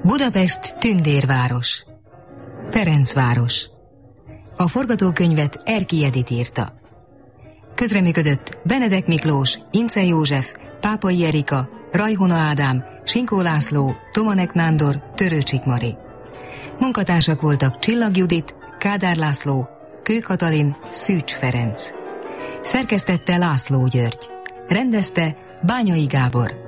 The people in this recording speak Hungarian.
Budapest tündérváros. Ferencváros. A forgatókönyvet Erki Edit írta. Közreműködött Benedek Miklós, Ince József, Pápai Erika, Rajhona Ádám, Sinkó László, Tomanek Nándor, Törőcsik Mari. Munkatársak voltak Csillag Judit, Kádár László, Kő Katalin, Szűcs Ferenc. Szerkesztette László György. Rendezte Bányai Gábor.